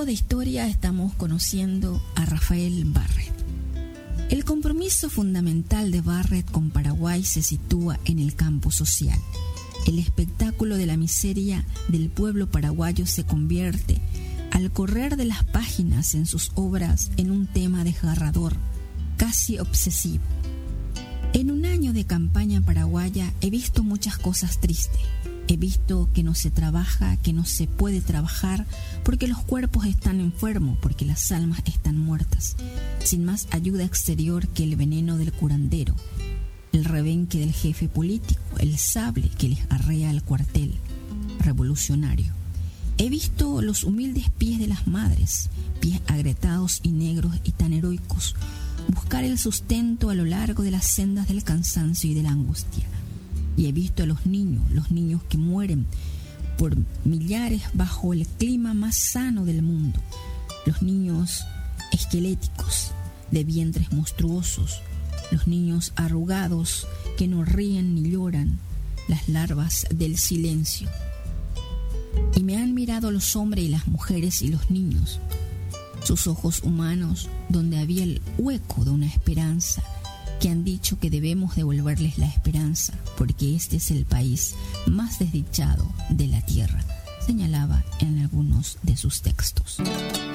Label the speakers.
Speaker 1: de historia estamos conociendo a Rafael Barrett. El compromiso fundamental de Barrett con Paraguay se sitúa en el campo social. El espectáculo de la miseria del pueblo paraguayo se convierte, al correr de las páginas en sus obras, en un tema desgarrador, casi obsesivo. En un año de campaña paraguaya he visto muchas cosas tristes. He visto que no se trabaja, que no se puede trabajar, porque los cuerpos están enfermos, porque las almas están muertas, sin más ayuda exterior que el veneno del curandero, el rebenque del jefe político, el sable que les arrea al cuartel revolucionario. He visto los humildes pies de las madres, pies agrietados y negros y tan heroicos, buscar el sustento a lo largo de las sendas del cansancio y de la angustia. Y he visto a los niños que mueren por millares bajo el clima más sano del mundo, los niños esqueléticos, de vientres monstruosos, los niños arrugados que no ríen ni lloran, las larvas del silencio. Y me han mirado los hombres y las mujeres y los niños, sus ojos humanos donde había el hueco de una esperanza, que han dicho que debemos devolverles la esperanza, porque este es el país más desdichado de la tierra, señalaba en algunos de sus textos.